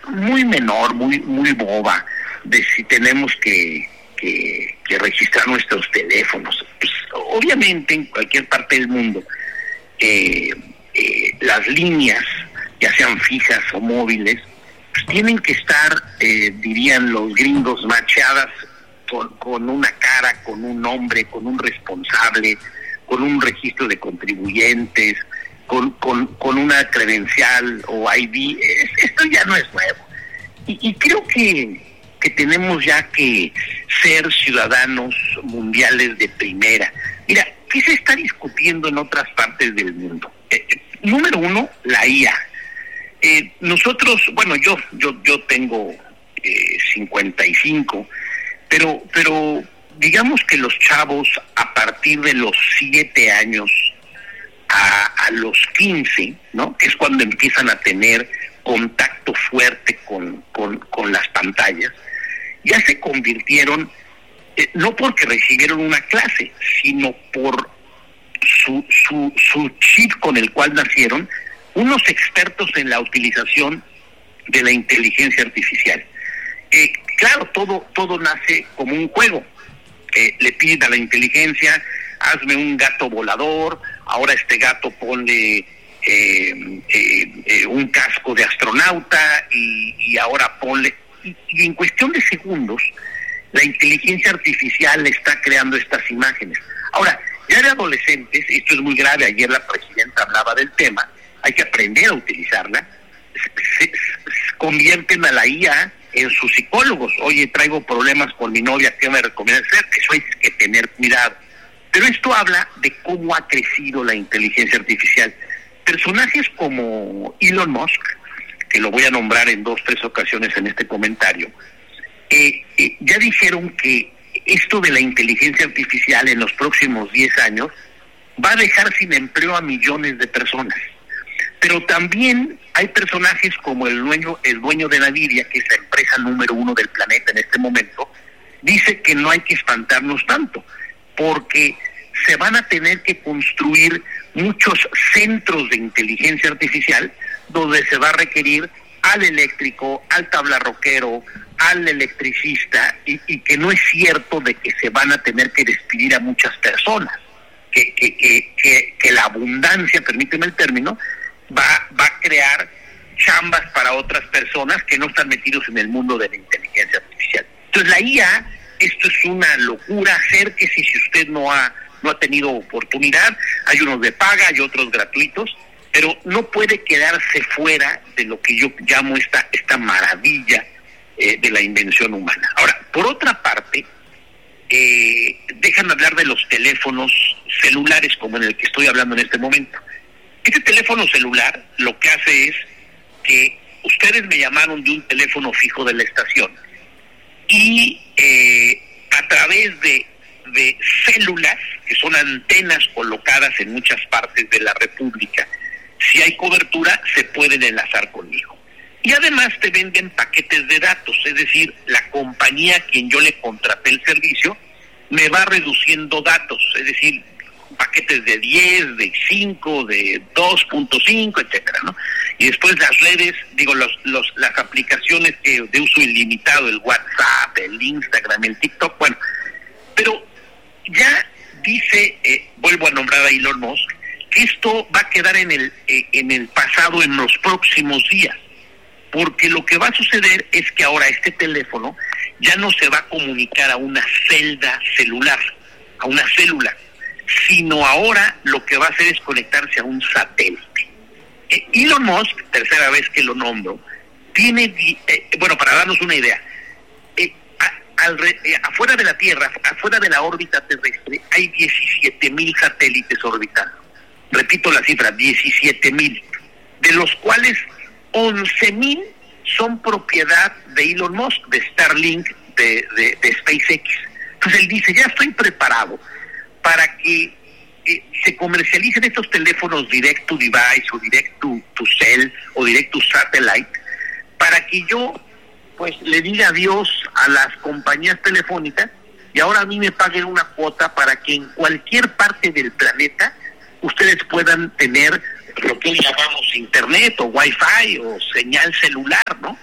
muy menor, muy boba, de si tenemos que registrar nuestros teléfonos. Pues, obviamente en cualquier parte del mundo las líneas, ya sean fijas o móviles, pues tienen que estar, dirían los gringos, macheadas con una cara, con un nombre, con un responsable, con un registro de contribuyentes, con una credencial o ID. Esto ya no es nuevo. Y creo que tenemos ya que ser ciudadanos mundiales de primera. Mira, ¿qué se está discutiendo en otras partes del mundo? Número uno, la IA. Nosotros, bueno, yo tengo 55, pero digamos que los chavos a partir de los 7 años a los 15, ¿no?, que es cuando empiezan a tener contacto fuerte con las pantallas, ya se convirtieron, no porque recibieron una clase, sino por su chip con el cual nacieron, unos expertos en la utilización de la inteligencia artificial. Claro, todo nace como un juego. Le piden a la inteligencia, hazme un gato volador, ahora este gato ponle un casco de astronauta y ahora ponle... Y en cuestión de segundos, la inteligencia artificial está creando estas imágenes. Ahora, ya de adolescentes, esto es muy grave, ayer la presidenta hablaba del tema, hay que aprender a utilizarla, se convierten a la IA en sus psicólogos. Oye, traigo problemas con mi novia, ¿qué me recomiendas hacer? Eso hay que tener cuidado. Pero esto habla de cómo ha crecido la inteligencia artificial. Personajes como Elon Musk, que lo voy a nombrar en 2-3 ocasiones en este comentario, ya dijeron que esto de la inteligencia artificial en los próximos 10 años va a dejar sin empleo a millones de personas. Pero también hay personajes como el dueño de Nvidia, que es la empresa número 1 del planeta en este momento, dice que no hay que espantarnos tanto, porque se van a tener que construir muchos centros de inteligencia artificial donde se va a requerir al eléctrico, al tablarroquero, al electricista, y que no es cierto de que se van a tener que despedir a muchas personas, que la abundancia, permíteme el término, va a crear chambas para otras personas que no están metidos en el mundo de la inteligencia artificial. Entonces la IA, esto es una locura. Acérquese si usted no ha tenido oportunidad. Hay unos de paga, hay otros gratuitos, pero no puede quedarse fuera de lo que yo llamo esta maravilla de la invención humana. Ahora, por otra parte, déjame hablar de los teléfonos celulares como en el que estoy hablando en este momento. Este teléfono celular lo que hace es que ustedes me llamaron de un teléfono fijo de la estación y a través de células, que son antenas colocadas en muchas partes de la República, si hay cobertura, se pueden enlazar conmigo. Y además te venden paquetes de datos, es decir, la compañía a quien yo le contraté el servicio me va reduciendo datos, es decir, paquetes de 10, de 5, de 2.5, etcétera, ¿no? Y después las redes, las aplicaciones de uso ilimitado, el WhatsApp, el Instagram, el TikTok, bueno, pero ya dice, vuelvo a nombrar a Elon Musk, que esto va a quedar en el pasado en los próximos días, porque lo que va a suceder es que ahora este teléfono ya no se va a comunicar a una celda celular, a una célula, sino ahora lo que va a hacer es conectarse a un satélite. Elon Musk, tercera vez que lo nombro, tiene, para darnos una idea, afuera de la Tierra, afuera de la órbita terrestre, hay 17,000 satélites orbitando. Repito la cifra, 17,000, de los cuales 11,000 son propiedad de Elon Musk, de Starlink, de SpaceX. Entonces él dice, ya estoy preparado para que se comercialicen estos teléfonos direct to device o direct to cell o direct to satellite, para que yo pues le diga adiós a las compañías telefónicas y ahora a mí me paguen una cuota para que en cualquier parte del planeta ustedes puedan tener lo que hoy llamamos internet o wifi o señal celular, ¿no?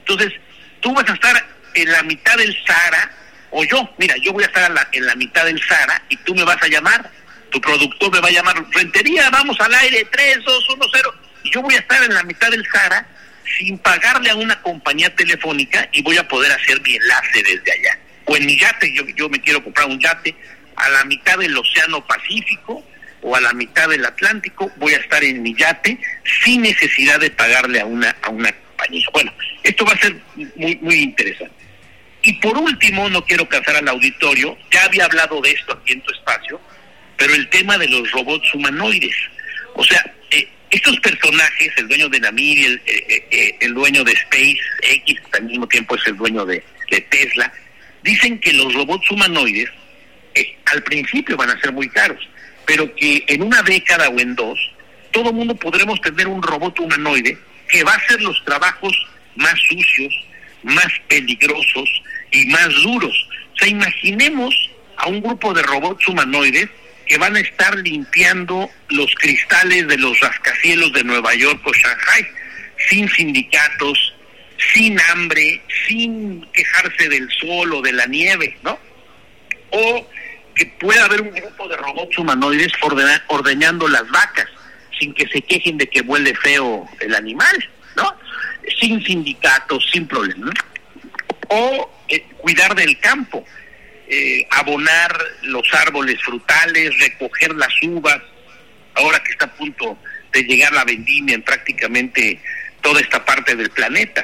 Entonces, tú vas a estar en la mitad del Sahara, o yo voy a estar en la mitad del Sahara y tú me vas a llamar, tu productor me va a llamar, Rentería, vamos al aire, 3, 2, 1, 0, y yo voy a estar en la mitad del Sahara sin pagarle a una compañía telefónica y voy a poder hacer mi enlace desde allá. O en mi yate, yo me quiero comprar un yate a la mitad del Océano Pacífico o a la mitad del Atlántico, voy a estar en mi yate sin necesidad de pagarle a una compañía. Bueno, esto va a ser muy, muy interesante. Y por último, no quiero cansar al auditorio, ya había hablado de esto aquí en tu espacio, pero el tema de los robots humanoides. O sea, estos personajes, el dueño de Namir, el dueño de SpaceX, que al mismo tiempo es el dueño de Tesla, dicen que los robots humanoides al principio van a ser muy caros, pero que en una década o en 2, todo mundo podremos tener un robot humanoide que va a hacer los trabajos más sucios, más peligrosos y más duros. O sea, imaginemos a un grupo de robots humanoides que van a estar limpiando los cristales de los rascacielos de Nueva York o Shanghai, sin sindicatos, sin hambre, sin quejarse del sol o de la nieve, ¿no? O que pueda haber un grupo de robots humanoides ordeñando las vacas, sin que se quejen de que huele feo el animal, ¿no? Sin sindicatos, sin problemas, ¿no? O cuidar del campo, abonar los árboles frutales, recoger las uvas, ahora que está a punto de llegar la vendimia en prácticamente toda esta parte del planeta.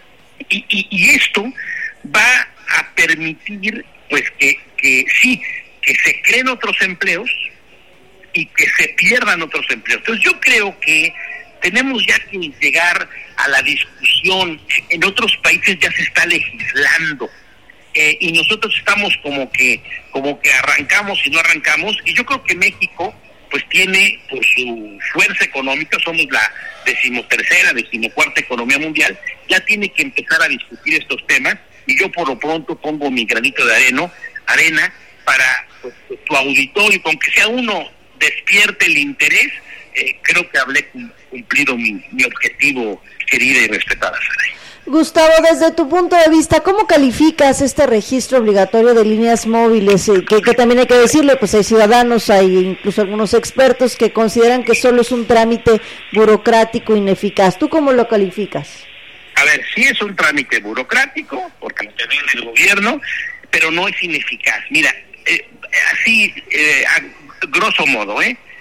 Y esto va a permitir pues que se creen otros empleos y que se pierdan otros empleos. Entonces yo creo que tenemos ya que llegar a la discusión. En otros países ya se está legislando, y nosotros estamos como que arrancamos y no arrancamos, y yo creo que México pues tiene, por su fuerza económica, somos la 13ª, 14ª economía mundial, ya tiene que empezar a discutir estos temas, y yo por lo pronto pongo mi granito de arena para pues, tu auditorio, aunque sea uno despierte el interés. Creo que hablé cumplido mi objetivo, querida y respetada Saray. Gustavo, desde tu punto de vista, ¿cómo calificas este registro obligatorio de líneas móviles? Que también hay que decirle, pues hay ciudadanos, hay incluso algunos expertos que consideran que solo es un trámite burocrático ineficaz. ¿Tú cómo lo calificas? A ver, sí es un trámite burocrático, porque lo tiene el gobierno, pero no es ineficaz. Mira, a grosso modo,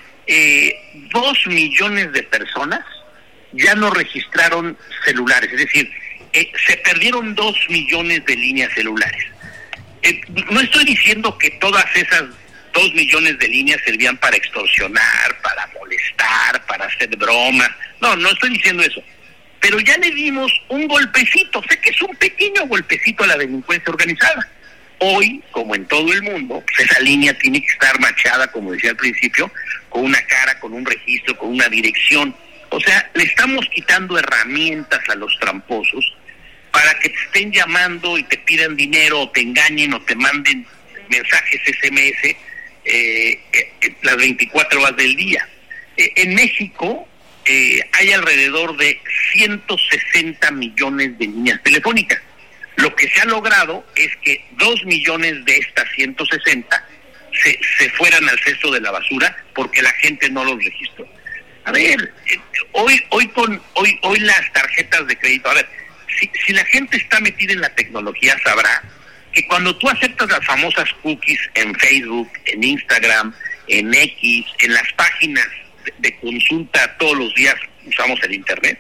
2 millones de personas ya no registraron celulares, es decir, se perdieron 2 millones de líneas celulares. No estoy diciendo que todas esas 2 millones de líneas servían para extorsionar, para molestar, para hacer bromas. No estoy diciendo eso. Pero ya le dimos un golpecito, sé que es un pequeño golpecito a la delincuencia organizada. Hoy, como en todo el mundo, pues esa línea tiene que estar machada, como decía al principio, con una cara, con un registro, con una dirección. O sea, le estamos quitando herramientas a los tramposos para que te estén llamando y te pidan dinero, o te engañen, o te manden mensajes SMS las 24 horas del día. En México hay alrededor de 160 millones de líneas telefónicas. Lo que se ha logrado es que 2 millones de estas 160 se fueran al cesto de la basura porque la gente no los registró. A ver, hoy las tarjetas de crédito, a ver, si la gente está metida en la tecnología, sabrá que cuando tú aceptas las famosas cookies en Facebook, en Instagram, en X, en las páginas de consulta, todos los días usamos el Internet,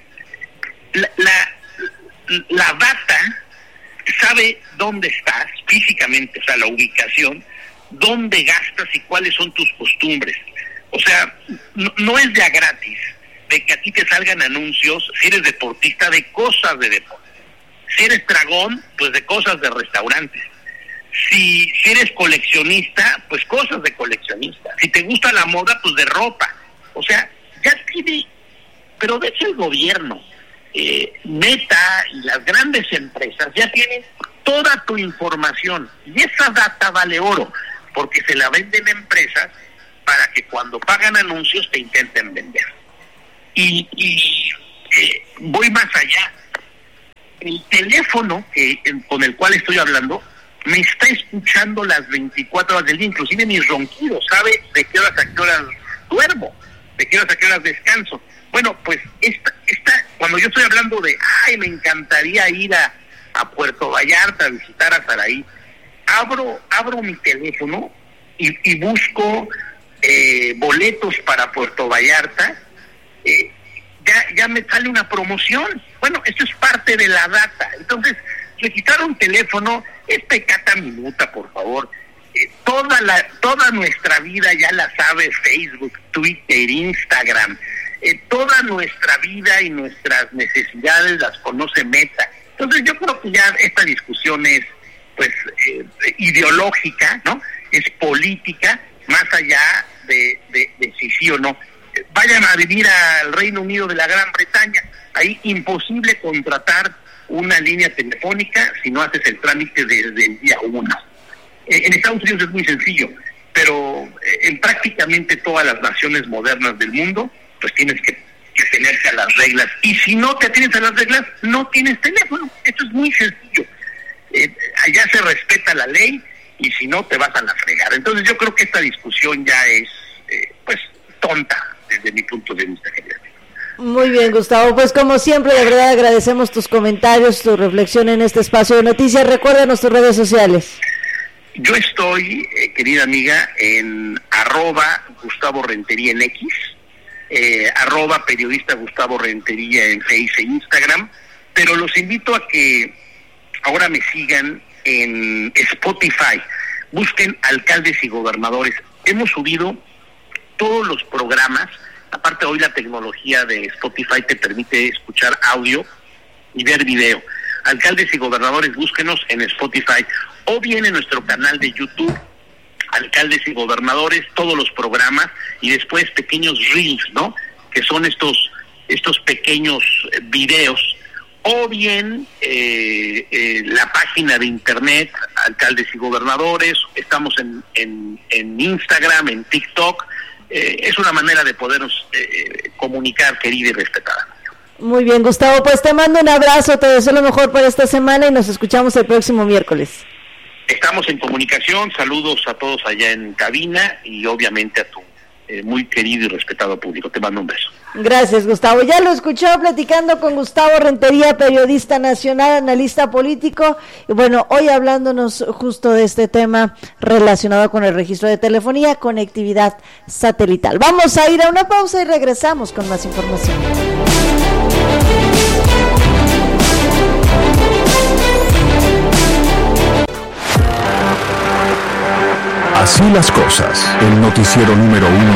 la data sabe dónde estás físicamente, o sea, la ubicación, dónde gastas y cuáles son tus costumbres. O sea, no es de a gratis de que a ti te salgan anuncios, si eres deportista, de cosas de deporte. Si eres dragón, pues de cosas de restaurantes. Si eres coleccionista, pues cosas de coleccionista. Si te gusta la moda, pues de ropa. O sea, ya tiene, pero de hecho el gobierno, Meta y las grandes empresas ya tienen toda tu información, y esa data vale oro, porque se la venden a empresas para que cuando pagan anuncios te intenten vender. Y voy más allá. el teléfono con el cual estoy hablando me está escuchando las 24 horas del día, inclusive mis ronquidos, sabe de qué horas a qué horas duermo, de qué horas a qué horas descanso. Bueno, pues cuando yo estoy hablando de, me encantaría ir a Puerto Vallarta a visitar a Saraí, abro mi teléfono y busco boletos para Puerto Vallarta, ya me sale una promoción. Bueno, esto es parte de la data. Entonces, le quitaron teléfono, es pecata minuta, por favor. Toda nuestra vida ya la sabe Facebook, Twitter, Instagram. Toda nuestra vida y nuestras necesidades las conoce Meta. Entonces yo creo que ya esta discusión es ideológica, ¿no? Es política, más allá de si sí o no. Vayan a vivir al Reino Unido de la Gran Bretaña, ahí imposible contratar una línea telefónica si no haces el trámite desde el día 1. En Estados Unidos es muy sencillo, pero en prácticamente todas las naciones modernas del mundo, pues tienes que tenerse a las reglas. Y si no te atienes a las reglas, no tienes teléfono. Esto es muy sencillo. Allá se respeta la ley y si no, te vas a la fregada. Entonces yo creo que esta discusión ya es, tonta desde mi punto de vista, querido. Muy bien, Gustavo, pues como siempre, de verdad agradecemos tus comentarios, tu reflexión en este espacio de noticias. Recuérdanos tus redes sociales. Yo estoy, querida amiga, en @GustavoRentería en X, @periodista Gustavo Rentería en Facebook e Instagram, pero los invito a que ahora me sigan en Spotify, busquen Alcaldes y Gobernadores. Hemos subido todos los programas. Aparte, hoy la tecnología de Spotify te permite escuchar audio y ver video. Alcaldes y Gobernadores, búsquenos en Spotify o bien en nuestro canal de YouTube, Alcaldes y Gobernadores, todos los programas y después pequeños reels, ¿no? Que son estos pequeños videos, o bien la página de internet, Alcaldes y Gobernadores. Estamos en Instagram, en TikTok. Es una manera de podernos comunicar, querida y respetada. Muy bien, Gustavo, pues te mando un abrazo, te deseo lo mejor para esta semana y nos escuchamos el próximo miércoles. Estamos en comunicación, saludos a todos allá en cabina y obviamente a tu muy querido y respetado público. Te mando un beso. Gracias, Gustavo. Ya lo escuchó platicando con Gustavo Rentería, periodista nacional, analista político, y bueno, hoy hablándonos justo de este tema relacionado con el registro de telefonía, conectividad satelital. Vamos a ir a una pausa y regresamos con más información. Así las cosas, el noticiero número 1